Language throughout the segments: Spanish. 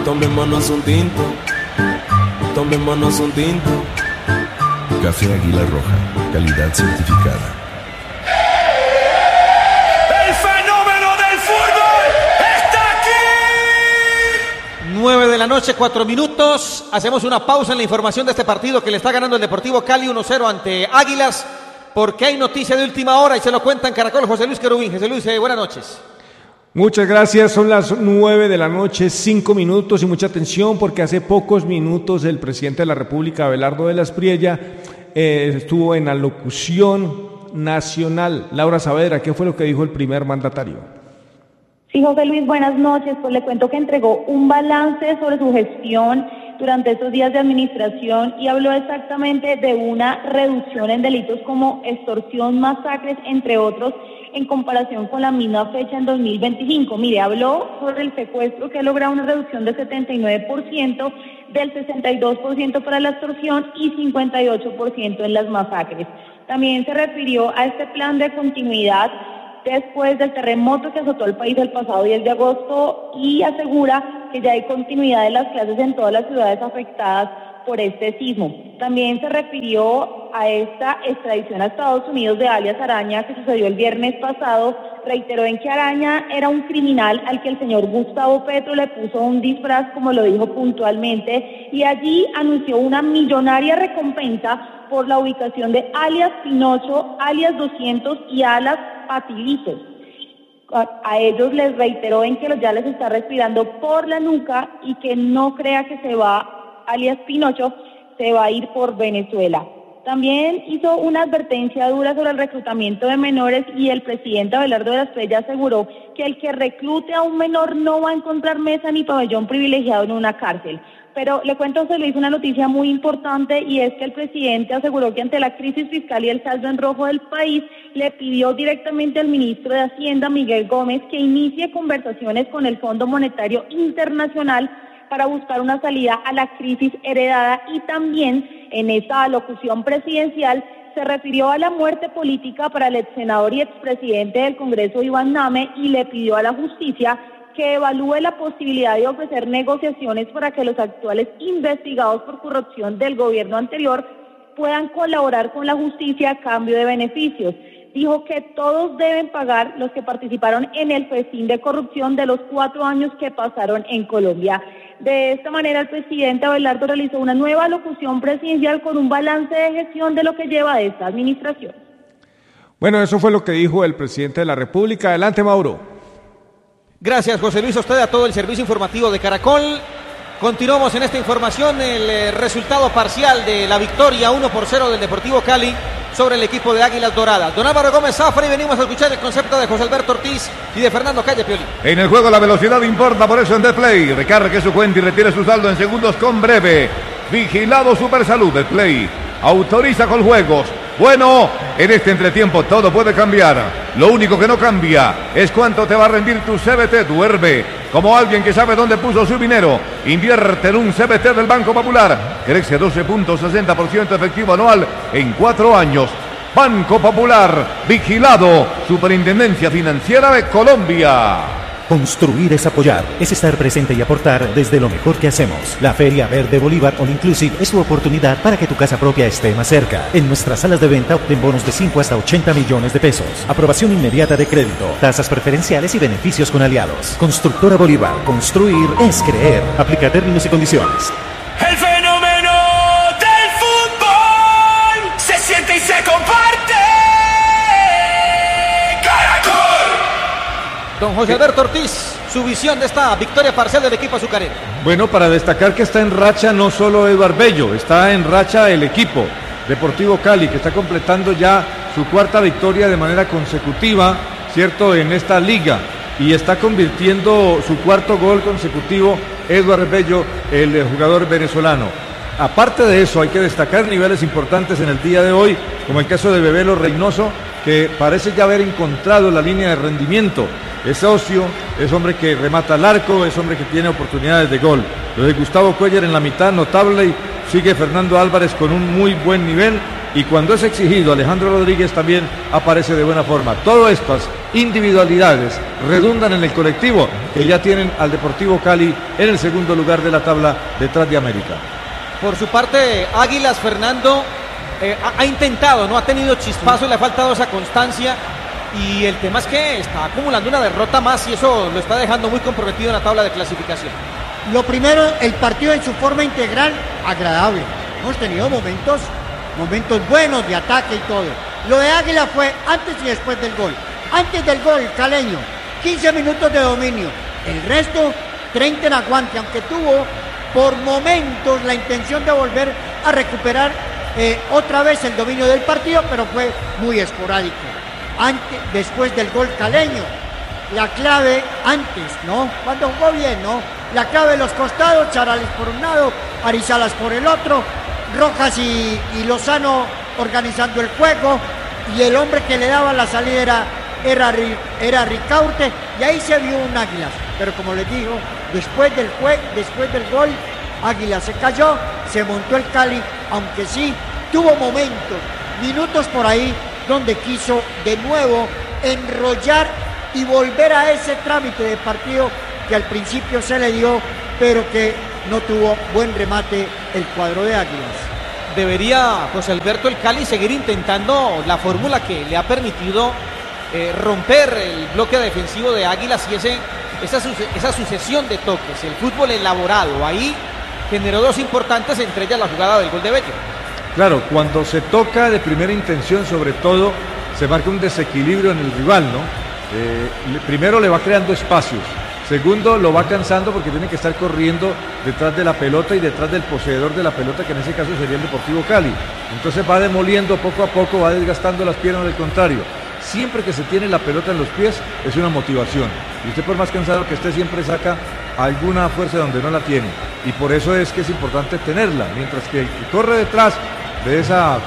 Tomémonos un tinto, tomémonos un tinto. Café Águila Roja, calidad certificada. ¡El fenómeno del fútbol está aquí! 9 de la noche, 4 minutos. Hacemos una pausa en la información de este partido que le está ganando el Deportivo Cali 1-0 ante Águilas, porque hay noticia de última hora y se lo cuenta en Caracol José Luis Querubín. José Luis, buenas noches. Muchas gracias, son las 9 de la noche, 5 minutos y mucha atención porque hace pocos minutos el presidente de la República, Abelardo de la Espriella, estuvo en la locución nacional. Laura Saavedra, ¿qué fue lo que dijo el primer mandatario? Sí, José Luis, buenas noches. Pues le cuento que entregó un balance sobre su gestión durante estos días de administración y habló exactamente de una reducción en delitos como extorsión, masacres, entre otros, en comparación con la misma fecha en 2025. Mire, habló sobre el secuestro, que ha logrado una reducción del 79%, del 62% para la extorsión y 58% en las masacres. También se refirió a este plan de continuidad después del terremoto que azotó al país el pasado 10 de agosto y asegura que ya hay continuidad de las clases en todas las ciudades afectadas por este sismo. También se refirió a esta extradición a Estados Unidos de alias Araña que sucedió el viernes pasado. Reiteró en que Araña era un criminal al que el señor Gustavo Petro le puso un disfraz, como lo dijo puntualmente, y allí anunció una millonaria recompensa por la ubicación de alias Pinocho, alias 200 y alias Patilitos. A ellos les reiteró en que ya les está respirando por la nuca y que no crea que se va, alias Pinocho, se va a ir por Venezuela. También hizo una advertencia dura sobre el reclutamiento de menores y el presidente Abelardo de la Espriella aseguró que el que reclute a un menor no va a encontrar mesa ni pabellón privilegiado en una cárcel. Pero le cuento, José Luis, una noticia muy importante y es que el presidente aseguró que ante la crisis fiscal y el saldo en rojo del país, le pidió directamente al ministro de Hacienda, Miguel Gómez, que inicie conversaciones con el Fondo Monetario Internacional para buscar una salida a la crisis heredada y también en esta alocución presidencial se refirió a la muerte política para el ex senador y expresidente del Congreso Iván Name y le pidió a la justicia que evalúe la posibilidad de ofrecer negociaciones para que los actuales investigados por corrupción del gobierno anterior puedan colaborar con la justicia a cambio de beneficios. Dijo que todos deben pagar los que participaron en el festín de corrupción de los 4 años que pasaron en Colombia. De esta manera, el presidente Abelardo realizó una nueva locución presidencial con un balance de gestión de lo que lleva de esta administración. Bueno, eso fue lo que dijo el presidente de la República. Adelante, Mauro. Gracias, José Luis, a usted, a todo el servicio informativo de Caracol. Continuamos en esta información, el resultado parcial de la victoria 1-0 del Deportivo Cali sobre el equipo de Águilas Doradas. Don Álvaro Gómez Zafra, y venimos a escuchar el concepto de José Alberto Ortiz y de Fernando Calle Pioli. En el juego la velocidad importa, por eso en Depay recargue su cuenta y retire su saldo en segundos con Breve. Vigilado Supersalud. Depay autoriza con juegos. Bueno, en este entretiempo todo puede cambiar. Lo único que no cambia es cuánto te va a rendir tu CBT. Duerme como alguien que sabe dónde puso su dinero. Invierte en un CBT del Banco Popular. Crece 12.60% efectivo anual en 4 años. Banco Popular, vigilado, Superintendencia Financiera de Colombia. Construir es apoyar, es estar presente y aportar desde lo mejor que hacemos. La Feria Verde Bolívar All Inclusive es tu oportunidad para que tu casa propia esté más cerca. En nuestras salas de venta obtén bonos de 5 hasta 80 millones de pesos. Aprobación inmediata de crédito, tasas preferenciales y beneficios con aliados. Constructora Bolívar, construir es creer. Aplica términos y condiciones. El fenómeno del fútbol se siente y se comparte. Don José Alberto Ortiz, su visión de esta victoria parcial del equipo azucarero. Bueno, para destacar que está en racha no solo Eduard Bello, está en racha el equipo Deportivo Cali, que está completando ya su 4ª victoria de manera consecutiva, ¿cierto?, en esta liga, y está convirtiendo su 4º gol consecutivo Eduard Bello, el jugador venezolano. Aparte de eso, hay que destacar niveles importantes en el día de hoy, como el caso de Bebelo Reynoso, que parece ya haber encontrado la línea de rendimiento. Es socio, es hombre que remata al arco, es hombre que tiene oportunidades de gol. Lo de Gustavo Cuéllar en la mitad, notable, sigue Fernando Álvarez con un muy buen nivel y cuando es exigido Alejandro Rodríguez también aparece de buena forma. Todas estas individualidades redundan en el colectivo que ya tienen al Deportivo Cali en el segundo lugar de la tabla detrás de América. Por su parte, Águilas, Fernando, ha intentado, no ha tenido chispazos, le ha faltado esa constancia y el tema es que está acumulando una derrota más y eso lo está dejando muy comprometido en la tabla de clasificación. Lo primero, el partido en su forma integral, agradable. Hemos tenido momentos buenos de ataque y todo. Lo de Águila fue antes y después del gol. Antes del gol, Caleño, 15 minutos de dominio. El resto, 30 en aguante, aunque tuvo por momentos la intención de volver a recuperar otra vez el dominio del partido, pero fue muy esporádico. Después del gol Caleño, la clave antes, ¿no? Cuando jugó bien, ¿no? La clave de los costados, Charales por un lado, Arizalas por el otro, Rojas y Lozano organizando el juego, y el hombre que le daba la salida era Ricaurte, y ahí se vio un Águilas. Pero como les digo, después del gol, Águila se cayó, se montó el Cali, aunque sí tuvo minutos por ahí, donde quiso de nuevo enrollar y volver a ese trámite de partido que al principio se le dio, pero que no tuvo buen remate el cuadro de Águilas. Debería José Alberto el Cali seguir intentando la fórmula que le ha permitido romper el bloque defensivo de Águilas y esa sucesión de toques, el fútbol elaborado. Ahí generó dos importantes, entre ellas la jugada del gol de Bello. Claro, cuando se toca de primera intención, sobre todo, se marca un desequilibrio en el rival, ¿no? Primero le va creando espacios. Segundo, lo va cansando porque tiene que estar corriendo detrás de la pelota y detrás del poseedor de la pelota, que en ese caso sería el Deportivo Cali. Entonces va demoliendo poco a poco, va desgastando las piernas del contrario. Siempre que se tiene la pelota en los pies es una motivación. Y usted, por más cansado que esté, siempre saca alguna fuerza donde no la tiene. Y por eso es que es importante tenerla. Mientras que el que corre detrás de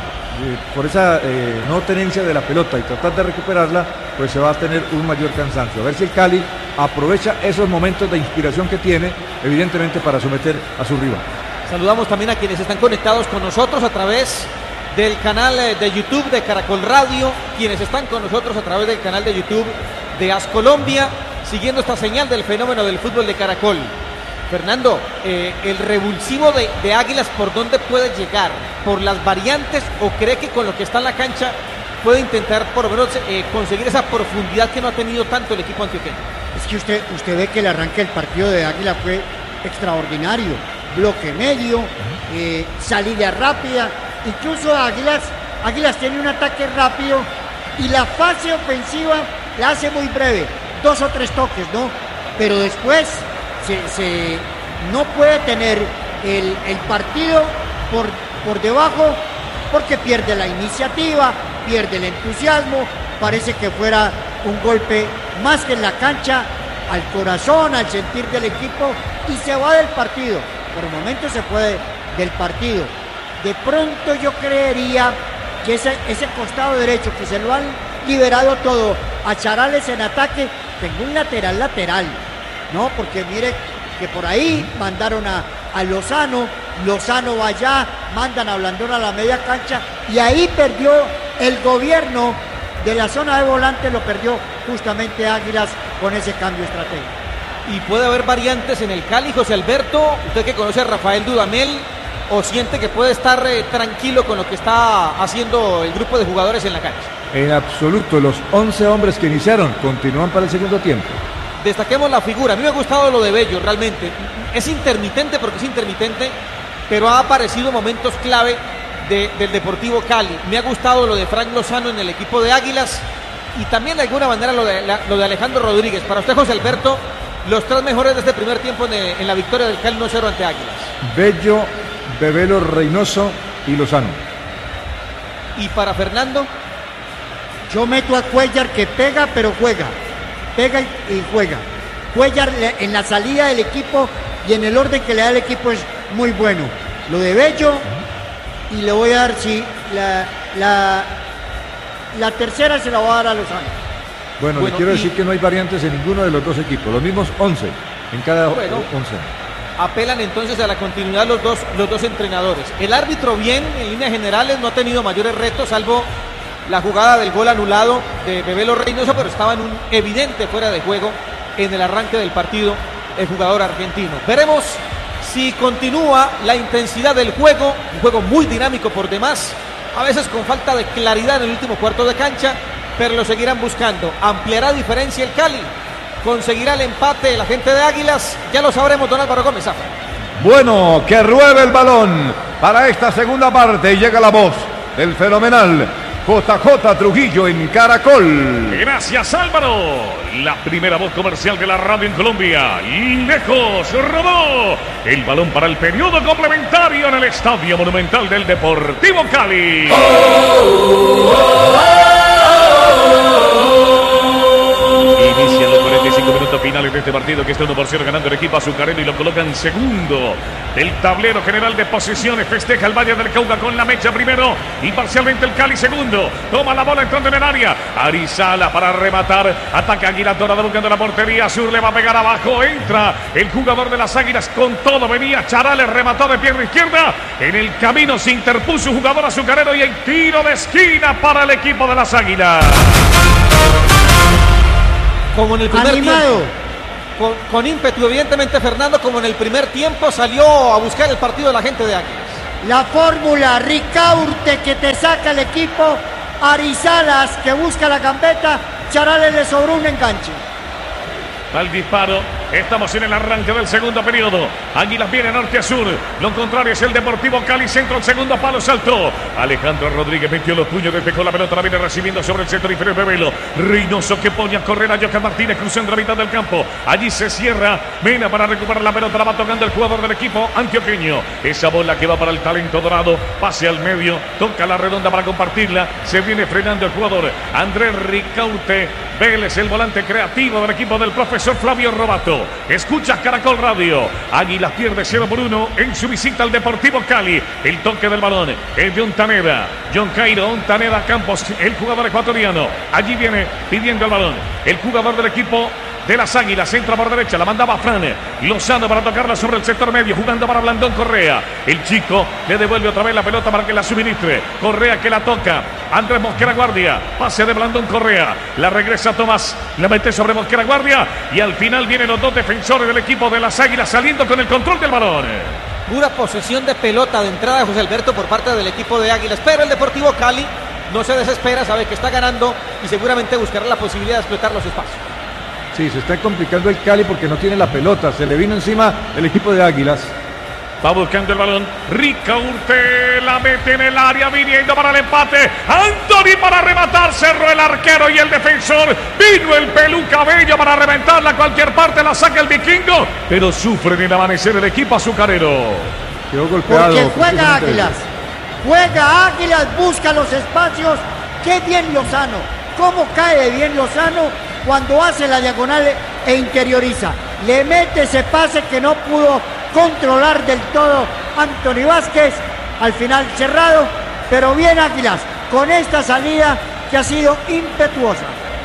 por esa no tenencia de la pelota y tratar de recuperarla, pues se va a tener un mayor cansancio. A ver si el Cali aprovecha esos momentos de inspiración que tiene, evidentemente, para someter a su rival. Saludamos también a quienes están conectados con nosotros a través del canal de YouTube de Caracol Radio, quienes están con nosotros a través del canal de YouTube de AS Colombia, siguiendo esta señal del fenómeno del fútbol de Caracol. Fernando, el revulsivo de Águilas, ¿por dónde puede llegar? ¿Por las variantes o cree que con lo que está en la cancha puede intentar por lo menos conseguir esa profundidad que no ha tenido tanto el equipo antioqueño? Es que usted ve que el arranque del partido de Águila fue extraordinario. Bloque medio, salida rápida. Incluso Águilas tiene un ataque rápido y la fase ofensiva la hace muy breve. 2 o 3 toques, ¿no? Pero después no puede tener el partido por debajo porque pierde la iniciativa, pierde el entusiasmo, parece que fuera un golpe más que en la cancha, al corazón, al sentir del equipo, y se va del partido. Por momentos se fue del partido. De pronto yo creería que ese costado derecho, que se lo han liberado todo a Charales en ataque, tengo un lateral, ¿no? Porque mire que por ahí mandaron a Lozano va allá, mandan a Blandón a la media cancha, y ahí perdió el gobierno de la zona de volante, lo perdió justamente Águilas con ese cambio estratégico. Y puede haber variantes en el Cali, José Alberto, usted que conoce a Rafael Dudamel, o siente que puede estar tranquilo con lo que está haciendo el grupo de jugadores en la cancha. En absoluto, los 11 hombres que iniciaron continúan para el segundo tiempo. Destaquemos la figura. A mí me ha gustado lo de Bello, realmente. Es intermitente porque es intermitente, pero ha aparecido momentos clave del Deportivo Cali. Me ha gustado lo de Frank Lozano en el equipo de Águilas y también de alguna manera lo de Alejandro Rodríguez. Para usted, José Alberto, los 3 mejores de este primer tiempo en la victoria del Cali 1-0 ante Águilas. Bello, Bebelo, Reynoso y Lozano. ¿Y para Fernando? Yo meto a Cuellar, que pega pero juega. Pega y juega. Cuellar en la salida del equipo y en el orden que le da el equipo es muy bueno. Lo de Bello, y le voy a dar, la tercera se la voy a dar a Lozano. Bueno, le quiero decir que no hay variantes en ninguno de los dos equipos, los mismos 11 en cada 11. apelan entonces a la continuidad los dos entrenadores. El árbitro bien, en líneas generales, no ha tenido mayores retos, salvo la jugada del gol anulado de Bebelo Reynoso, pero estaba en un evidente fuera de juego en el arranque del partido el jugador argentino. Veremos si continúa la intensidad del juego, un juego muy dinámico por demás, a veces con falta de claridad en el último cuarto de cancha, pero lo seguirán buscando. ¿Ampliará diferencia el Cali? ¿Conseguirá el empate la gente de Águilas? Ya lo sabremos, don Álvaro Gómez. Bueno, que ruede el balón para esta segunda parte y llega la voz del fenomenal JJ Trujillo en Caracol. Gracias, Álvaro. La primera voz comercial de la radio en Colombia. Lejos rodó el balón para el periodo complementario en el Estadio Monumental del Deportivo Cali. Inician los 45 minutos finales de este partido, que está 1-0 ganando el equipo azucarero y lo colocan segundo del tablero general de posiciones. Festeja el Valle del Cauca con la mecha primero y parcialmente el Cali segundo. Toma la bola entrando en el área. Arizala para rematar. Ataca Águila Dorada buscando la portería. Sur le va a pegar abajo. Entra el jugador de las Águilas con todo. Venía Charales, remató de pierna izquierda. En el camino se interpuso un jugador azucarero y el tiro de esquina para el equipo de las Águilas. Como en el primer tiempo, con ímpetu, evidentemente, Fernando, como en el primer tiempo salió a buscar el partido de la gente de Águilas. La fórmula, Ricaurte que te saca el equipo, Arizalas que busca la gambeta, Charales le sobró un enganche. Al disparo, estamos en el arranque del segundo periodo. Águilas viene norte a sur. Lo contrario es el Deportivo Cali. Centro al segundo palo, saltó Alejandro Rodríguez, metió los puños, despejó la pelota, la viene recibiendo sobre el centro inferior Bebelo. Reynoso que pone a correr a Johan Martínez, cruzando la mitad del campo. Allí se cierra Mena para recuperar la pelota, la va tocando el jugador del equipo antioqueño. Esa bola que va para el talento dorado, pase al medio, toca la redonda para compartirla. Se viene frenando el jugador Andrés Ricaurte Vélez, el volante creativo del equipo del profesor Flavio Robato. Escuchas Caracol Radio. Águilas pierde 0-1 en su visita al Deportivo Cali. El toque del balón es de Ontaneda. John Cairo, Ontaneda Campos, el jugador ecuatoriano. Allí viene pidiendo el balón el jugador del equipo de las Águilas. Entra por derecha, la mandaba Fran Lozano para tocarla sobre el sector medio, jugando para Blandón Correa. El chico le devuelve otra vez la pelota para que la suministre. Correa que la toca. Andrés Mosquera Guardia, pase de Blandón Correa. La regresa Tomás, la mete sobre Mosquera Guardia. Y al final vienen los dos defensores del equipo de las Águilas saliendo con el control del balón. Pura posesión de pelota de entrada de José Alberto por parte del equipo de Águilas. Pero el Deportivo Cali no se desespera, sabe que está ganando y seguramente buscará la posibilidad de explotar los espacios. Sí, se está complicando el Cali porque no tiene la pelota. Se le vino encima el equipo de Águilas. Va buscando el balón. Ricaurte la mete en el área, viniendo para el empate. Anthony para rematar. Cerró el arquero y el defensor. Vino el Pelú Cabello para reventarla a cualquier parte. La saca el vikingo. Pero sufre en el amanecer el equipo azucarero. Quedó golpeado. Porque juega Águilas. Juega Águilas, busca los espacios. Qué bien Lozano. Cómo cae bien Lozano cuando hace la diagonal e interioriza. Le mete ese pase que no pudo controlar del todo Anthony Vázquez. Al final cerrado, pero bien Águilas con esta salida que ha sido impetuosa.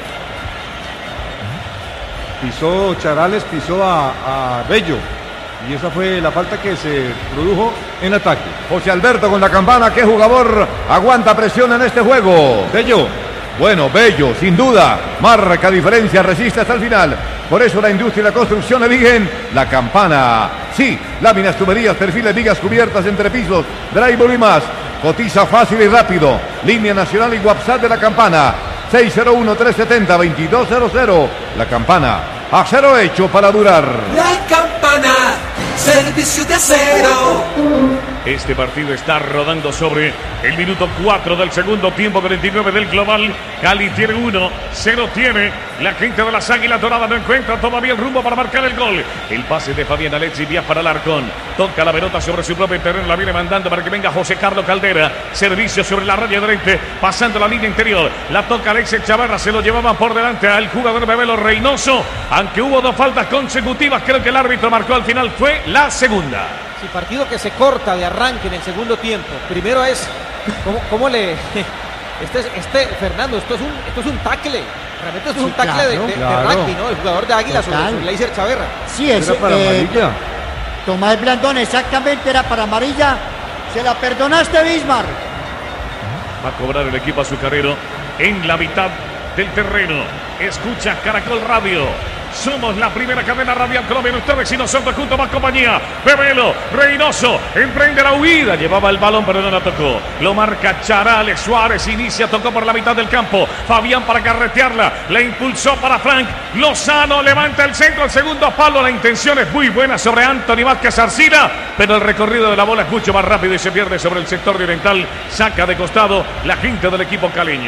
Pisó Charales, pisó a Bello. Y esa fue la falta que se produjo en ataque. José Alberto con la campana. ¿Qué jugador aguanta presión en este juego? Bello. Bueno, Bello, sin duda, marca diferencia, resiste hasta el final. Por eso la industria y la construcción eligen la campana. Sí, láminas, tuberías, perfiles, vigas cubiertas, entrepisos, drywall y más. Cotiza fácil y rápido. Línea nacional y WhatsApp de la campana. 601-370-2200. La campana. Acero hecho para durar. La campana. Servicio de acero. Este partido está rodando sobre el minuto 4 del segundo tiempo, 49 del global. Cali tiene 1, 0 tiene la gente de las Águilas Doradas. No encuentra todavía el rumbo para marcar el gol. El pase de Fabián Alexis Díaz para Alarcón. Toca la pelota sobre su propio terreno, la viene mandando para que venga José Carlos Caldera. Servicio sobre la raya derecha, pasando la línea interior. La toca Alexis Chavarra, se lo llevaban por delante al jugador Bebelo Reynoso. Aunque hubo dos faltas consecutivas, creo que el árbitro marcó al final, fue la segunda. Sí, partido que se corta de arranque en el segundo tiempo. Primero es, ¿cómo le...? Fernando, esto es un tackle. Realmente esto es un tackle de rugby, ¿no? El jugador de Águilas sobre Leiser Chavarra. Sí, es Tomás Blandón, exactamente, era para amarilla. Se la perdonaste, Bismarck. Va a cobrar el equipo azucarero en la mitad del terreno. Escucha Caracol Radio. Somos la primera cadena radial colombiana. Ustedes y nosotros junto más compañía. Bebelo, Reynoso, emprende la huida. Llevaba el balón pero no la tocó. Lo marca Charales. Suárez inicia, tocó por la mitad del campo. Fabián para carretearla. La impulsó para Frank. Lozano levanta el centro, el segundo palo. La intención es muy buena sobre Anthony Vázquez Arcila, pero el recorrido de la bola es mucho más rápido y se pierde sobre el sector de oriental. Saca de costado la gente del equipo caleño.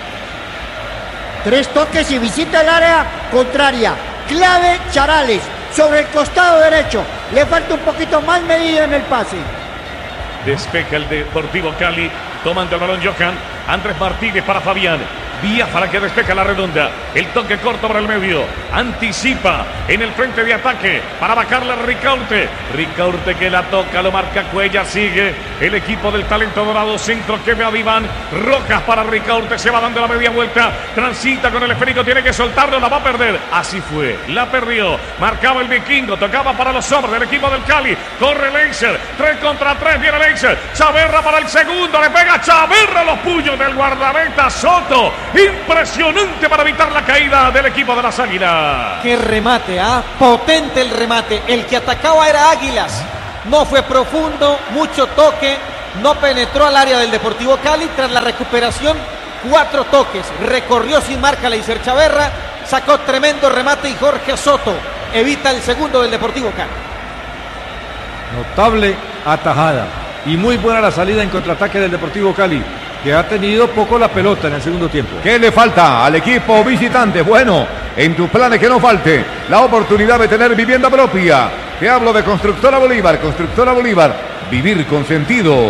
3 toques y visita el área contraria. Clave Charales sobre el costado derecho. Le falta un poquito más medida en el pase. Despeja el Deportivo Cali. Tomando el balón Johan. Andrés Martínez para Fabián. Biafara que despeja la redonda. El toque corto para el medio. Anticipa en el frente de ataque para bajarla Ricaurte. Ricaurte que la toca, lo marca Cuellar. Sigue el equipo del talento dorado. Centro que ve a Iván. Rojas para Ricaurte. Se va dando la media vuelta. Transita con el esférico. Tiene que soltarlo. La va a perder. Así fue. La perdió. Marcaba el vikingo. Tocaba para los hombres del equipo del Cali. Corre Leiser. 3 contra 3. Viene Leiser. Chaverra para el segundo. Le pega Chaverra los puños del guardameta Soto. Impresionante para evitar la caída del equipo de las Águilas. Qué remate, potente el remate. El que atacaba era Águilas. No fue profundo, mucho toque. No penetró al área del Deportivo Cali. Tras la recuperación, 4 toques. Recorrió sin marca Leiser Chaverra. Sacó tremendo remate y Jorge Soto evita el segundo del Deportivo Cali. Notable atajada. Y muy buena la salida en contraataque del Deportivo Cali, que ha tenido poco la pelota en el segundo tiempo. ¿Qué le falta al equipo visitante? Bueno, en tus planes que no falte la oportunidad de tener vivienda propia. Te hablo de Constructora Bolívar. Constructora Bolívar, vivir con sentido.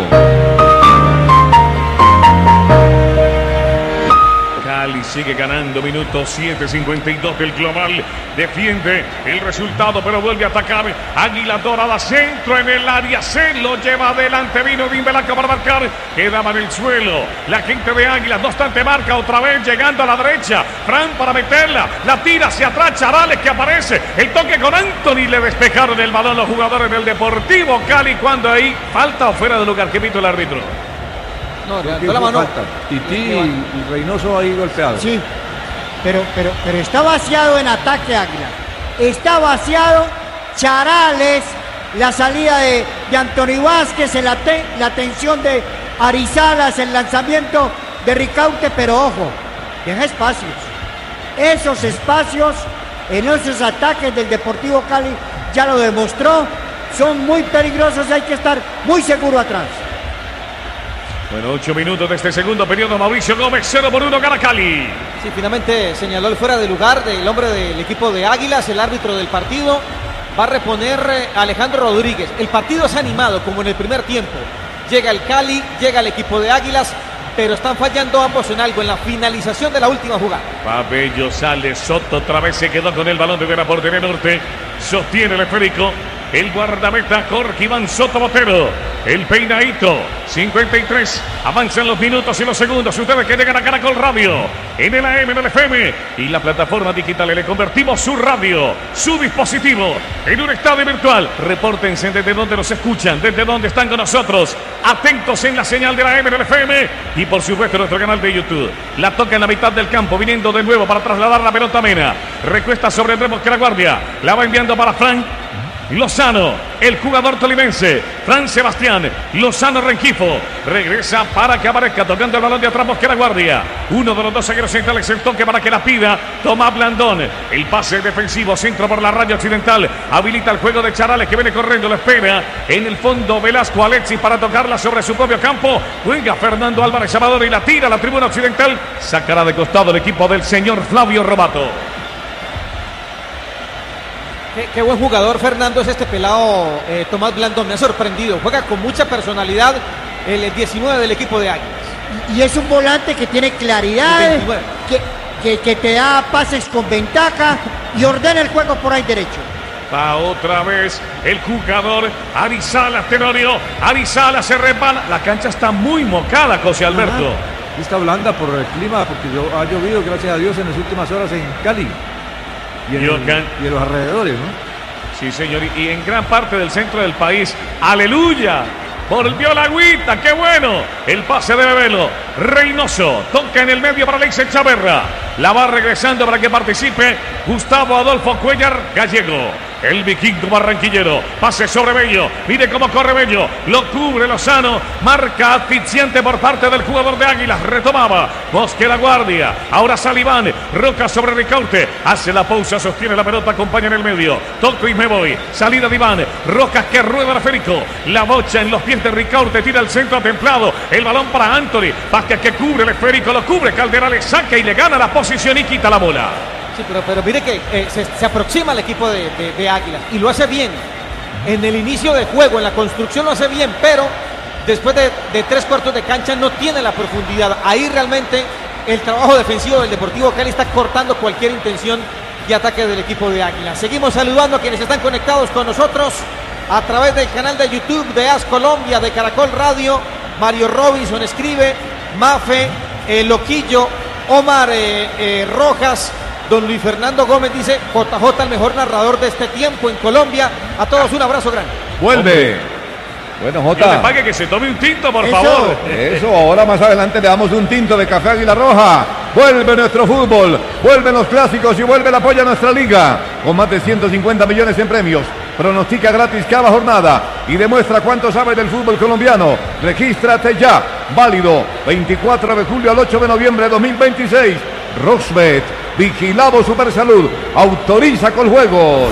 Cali sigue ganando, minuto 7:52 del global. Defiende el resultado, pero vuelve a atacar. Águila Dorada, centro en el área, se lo lleva adelante. Vino Dimbelanco para marcar, quedaba en el suelo. La gente de Águilas, no obstante, marca otra vez, llegando a la derecha. Fran para meterla, la tira hacia atrás. Charales que aparece. El toque con Anthony, le despejaron el balón los jugadores del Deportivo Cali. Cuando ahí falta o fuera de lugar, que pito el árbitro. No, levantó la mano. Tití y Reynoso ahí golpeado. Sí, pero está vaciado en ataque Águila. Está vaciado. Charales, la salida de Anthony Vázquez, la atención de Arizalas, el lanzamiento de Ricaurte, pero ojo, deja espacios. Esos espacios en esos ataques del Deportivo Cali ya lo demostró. Son muy peligrosos, hay que estar muy seguro atrás. Bueno, 8 minutos de este segundo periodo. Mauricio Gómez, 0-1 gana Cali. Sí, finalmente señaló el fuera de lugar del hombre del equipo de Águilas, el árbitro del partido. Va a reponer Alejandro Rodríguez. El partido es animado como en el primer tiempo. Llega el Cali, llega el equipo de Águilas, pero están fallando ambos en algo, en la finalización de la última jugada. Pabello sale, Soto otra vez se quedó con el balón de la portería norte. Sostiene el esférico. El guardameta Jorge Iván Soto Botero. El peinadito. 53. Avanzan los minutos y los segundos. Ustedes que llegan a Caracol Radio. En el AM, en el FM. Y la plataforma digital. Le convertimos su radio, su dispositivo, en un estadio virtual. Repórtense desde donde nos escuchan, desde donde están con nosotros. Atentos en la señal de la AM, en el FM. Y por supuesto nuestro canal de YouTube. La toca en la mitad del campo. Viniendo de nuevo para trasladar la pelota a Mena. Recuesta sobre el remo que la guardia. La va enviando para Frank Lozano, el jugador tolimense. Fran Sebastián Lozano Rengifo regresa para que aparezca tocando el balón de atrás Mosquera Guardia. Uno de los dos zagueros centrales, el toque para que la pida Tomás Blandón. El pase defensivo, centro por la raya occidental. Habilita el juego de Charales que viene corriendo, lo espera en el fondo Velasco Alexis para tocarla sobre su propio campo. Juega Fernando Álvarez Salvador y la tira a la tribuna occidental. Sacará de costado el equipo del señor Flavio Robato. Qué buen jugador, Fernando, es este pelado Tomás Blandón. Me ha sorprendido. Juega con mucha personalidad el 19 del equipo de Águilas. Y es un volante que tiene claridad, que te da pases con ventaja y ordena el juego por ahí derecho. Va otra vez el jugador Arizalas Tenorio. Arizalas se resbala. La cancha está muy mocada, José Alberto. Está blanda por el clima, porque ha llovido, gracias a Dios, en las últimas horas en Cali. Y en los alrededores, ¿no? Sí, señor, y en gran parte del centro del país. ¡Aleluya! Volvió la agüita, qué bueno. El pase de Bebelo. Reynoso toca en el medio para Leisen Chaverra. La va regresando para que participe Gustavo Adolfo Cuellar Gallego. El vikingo barranquillero. Pase sobre Bello. Mire cómo corre Bello. Lo cubre Lozano. Marca asfixiante por parte del jugador de Águilas. Retomaba. Bosque la guardia. Ahora Saliván. Roca sobre Ricaurte. Hace la pausa. Sostiene la pelota. Acompaña en el medio. Toco y me voy. Salida de Iván. Rocas que rueda la Férico. La bocha en los pies de Ricaurte. Tira el centro templado. El balón para Anthony. Vázquez que cubre el esférico. Lo cubre. Caldera le saca y le gana la posición y quita la bola. Sí, pero mire que se aproxima al equipo de Águilas y lo hace bien. En el inicio del juego, en la construcción lo hace bien, pero después de 3/4 de cancha no tiene la profundidad. Ahí realmente el trabajo defensivo del Deportivo Cali está cortando cualquier intención de ataque del equipo de Águilas. Seguimos saludando a quienes están conectados con nosotros a través del canal de YouTube de AS Colombia, de Caracol Radio. Mario Robinson escribe, Mafe, Loquillo, Omar Rojas. Don Luis Fernando Gómez dice, JJ el mejor narrador de este tiempo en Colombia. A todos un abrazo grande. Vuelve. Bueno, Jota. Que le pague que se tome un tinto, por favor. Eso, ahora más adelante le damos un tinto de café Águila Roja. Vuelve nuestro fútbol, vuelven los clásicos y vuelve el apoyo a nuestra liga. Con más de 150 millones en premios. Pronostica gratis cada jornada y demuestra cuánto sabe del fútbol colombiano. Regístrate ya. Válido 24 de julio al 8 de noviembre de 2026. Roxbet, Vigilado Supersalud, autoriza con juegos.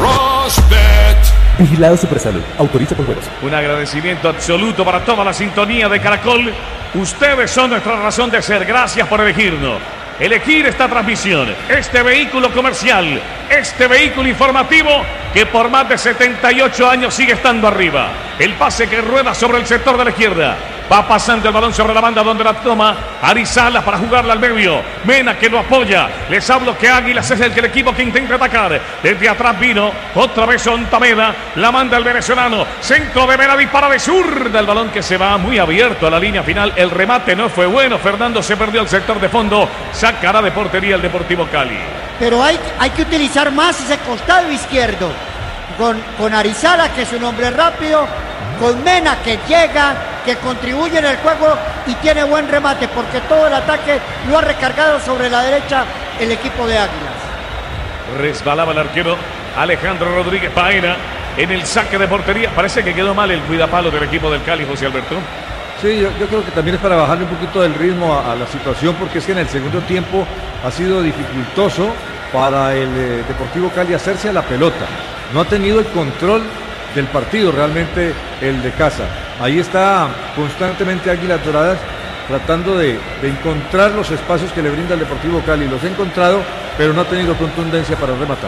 Vigilado Supersalud, autoriza con juegos. Un agradecimiento absoluto para toda la sintonía de Caracol. Ustedes son nuestra razón de ser. Gracias por elegirnos. Elegir esta transmisión, este vehículo comercial, este vehículo informativo que por más de 78 años sigue estando arriba. El pase que rueda sobre el sector de la izquierda. Va pasando el balón sobre la banda donde la toma Arizala para jugarla al medio. Mena que lo apoya. Les hablo que Águilas es el equipo que intenta atacar. Desde atrás vino otra vez Ontameda. La manda el venezolano. Centro de Mena, dispara de zurda. El balón que se va muy abierto a la línea final. El remate no fue bueno. Fernando se perdió el sector de fondo. Sacará de portería el Deportivo Cali. Pero hay que utilizar más ese costado izquierdo. Con Arizala, que es un hombre rápido. Con Mena, que llega, que contribuye en el juego y tiene buen remate, porque todo el ataque lo ha recargado sobre la derecha el equipo de Águilas. Resbalaba el arquero Alejandro Rodríguez Paena en el saque de portería. Parece que quedó mal el cuidapalo del equipo del Cali, José Alberto. Sí, yo creo que también es para bajarle un poquito del ritmo a la situación, porque es que en el segundo tiempo ha sido dificultoso para el Deportivo Cali hacerse a la pelota. No ha tenido el control del partido realmente el de casa. Ahí está constantemente Águilas Doradas tratando de encontrar los espacios que le brinda el Deportivo Cali. Los ha encontrado, pero no ha tenido contundencia para rematar.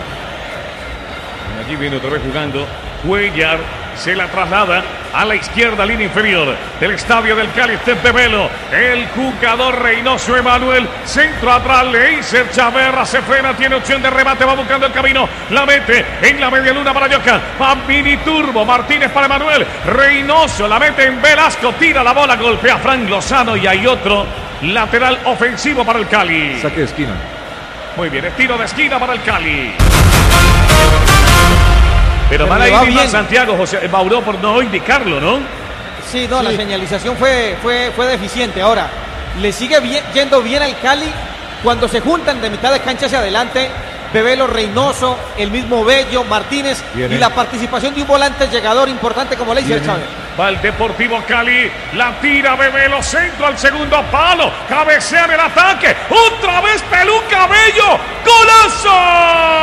Allí viene otra vez jugando Cuellar. Se la traslada a la izquierda, línea inferior del estadio del Cali. Este Velo, el jugador Reynoso Emanuel. Centro atrás, Leiser Chaverra se frena, tiene opción de remate, va buscando el camino. La mete en la media luna para Yoka. Va mini turbo, Martínez para Emanuel. Reynoso la mete en Velasco, tira la bola, golpea a Frank Lozano y hay otro lateral ofensivo para el Cali. Saque de esquina. Muy bien, estilo de esquina para el Cali. Pero mal ahí mismo Santiago, José Mauro, por no indicarlo, ¿no? Sí, no, sí. La señalización fue deficiente. Ahora, le sigue yendo bien al Cali cuando se juntan de mitad de cancha hacia adelante. Bebelo, Reynoso, el mismo Bello, Martínez y la participación de un volante llegador importante como Leiser Chávez. Va el Deportivo Cali, la tira Bebelo, centro al segundo palo, cabecea en el ataque, otra vez Peluca Bello, ¡golazo!